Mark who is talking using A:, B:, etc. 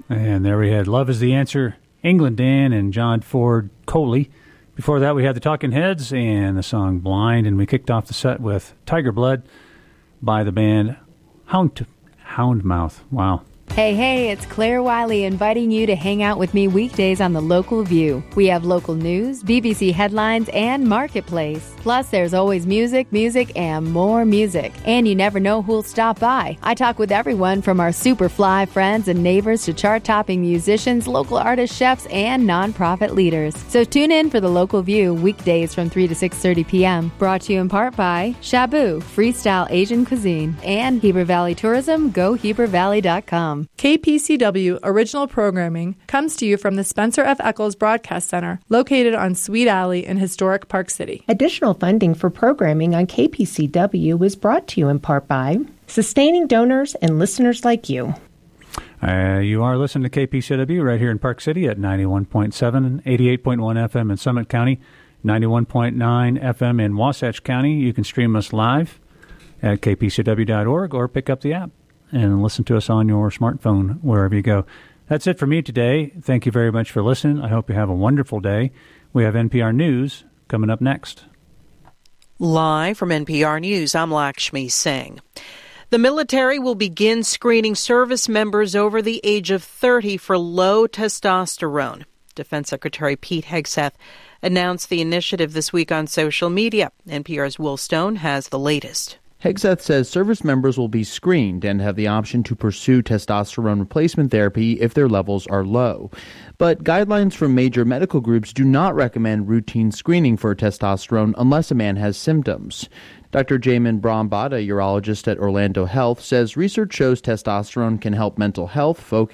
A: And there we had Love is the Answer, England Dan and John Ford Coley. Before that, we had the Talking Heads and the song Blind, and we kicked off the set with Tiger Blood by the band Houndmouth. Wow.
B: Hey, it's Claire Wiley inviting you to hang out with me weekdays on The Local View. We have local news, BBC headlines, and Marketplace. Plus, there's always music, and more music. And you never know who'll stop by. I talk with everyone from our super fly friends and neighbors to chart-topping musicians, local artists, chefs, and nonprofit leaders. So tune in for The Local View weekdays from 3 to 6:30 p.m. Brought to you in part by Shabu, Freestyle Asian Cuisine, and Heber Valley Tourism, GoHeberValley.com.
C: KPCW original programming comes to you from the Spencer F. Eccles Broadcast Center, located on Sweet Alley in historic Park City.
D: Additional funding for programming on KPCW is brought to you in part by sustaining donors and listeners like you.
A: You are listening to KPCW right here in Park City at 91.7 and 88.1 FM in Summit County, 91.9 FM in Wasatch County. You can stream us live at kpcw.org or pick up the app and listen to us on your smartphone wherever you go. That's it for me today. Thank you very much for listening. I hope you have a wonderful day. We have NPR News coming up next.
E: Live from NPR News, I'm Lakshmi Singh. The military will begin screening service members over the age of 30 for low testosterone. Defense Secretary Pete Hegseth announced the initiative this week on social media. NPR's Will Stone has the latest.
F: Hegseth says service members will be screened and have the option to pursue testosterone replacement therapy if their levels are low. But guidelines from major medical groups do not recommend routine screening for testosterone unless a man has symptoms. Dr. Jamin Brahmbhatt, a urologist at Orlando Health, says research shows testosterone can help mental health, focus,